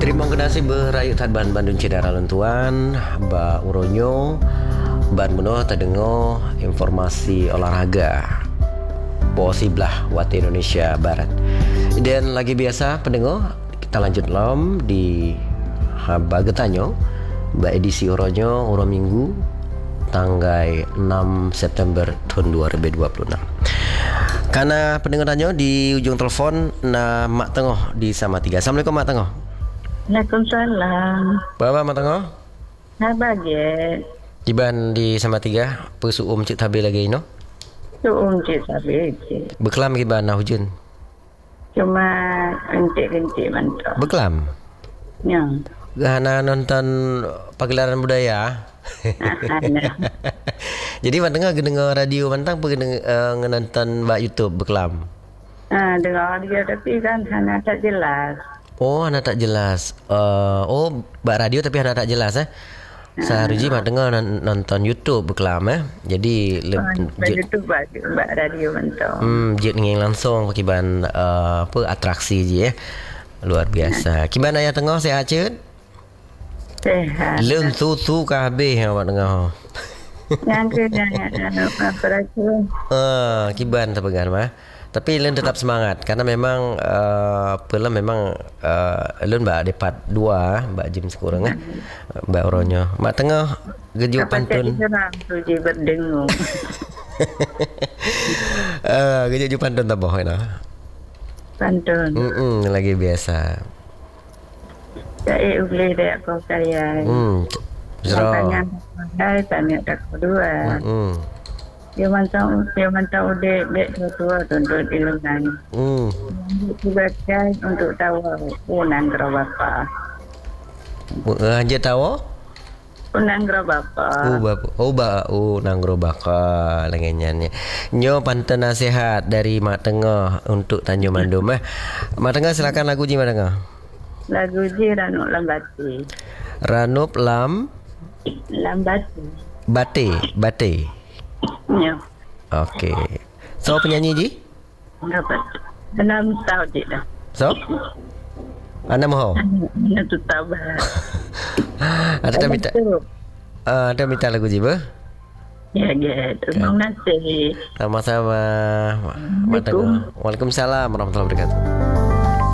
Terima kasih berayu tadban Bandung Cedara Lentuan, Mbak Uronyo, Ban Muno terdengar informasi olahraga Posiblah Wati Indonesia Barat. Dan lagi biasa pendengar, kita lanjut lom di Haba Getanyo, Mbak edisi Uronyo, Uro Minggu, tanggal 6 September tahun 2026. Karena pendengar tanya di ujung telepon Mak Tengah di Samatiga. Assalamualaikum Mak Tengah. Waalaikumsalam. Bapa Mak Tengah. Bahagia. Iban di Samatiga, pesuum cik tabi lagi no. Suum cik sabi cik. Beklam kiban na hujun. Cuma kencik-kencik mantap. Beklam. Ya. Gana nonton pagelaran budaya. Jadi Mak Tengah dengar radio mantang pergi nonton Mbak YouTube beklam. Dengar dia tapi kan hanya tak jelas. Oh, anak tak jelas. Mbak radio tapi anak tak jelas Seharuji Mak Tengah nonton YouTube beklam Jadi YouTube Mbak radio mantap. Jet nging langsung kiban atraksi je Luar biasa. Kiban ayah tengah sehat cud? Sehat. Leng susu ke habis Mak Tengah. Yang apa racun? Kiban terpegan mah. Tapi Lun tetap semangat karena memang pelam memang Lun mbak dapat dua Mbak Jim sekurang Mbak Uronyo. Mak Tengah geju pantun. Suji berdengung. Geju pantun tak boh Pantun. Lagi biasa. Saya boleh dek kau karya. Tanya tanya tak kedua. Dia mantau dek tua tuntut ilungan. Tugaskan untuk tahu unang gerabapa. Aja tahu? Unang gerabapa. Unang gerabapa lengannya. Nyo pantun nasihat dari Mak Tengah untuk Tanjung Mandum Mak Tengah silakan lagu ji Mak Tengah. Lagu ji Ranup Lambati. Ranup Lambati. Bate. Ya. Okey. So penyanyi ji? Dapat. 6 tahun je dah. So? Anda mahu? Mana tu tabah. Ada minta lagu ji ber? Ya, terima kasih. Sama-sama. Waalaikumsalam warahmatullahi wabarakatuh.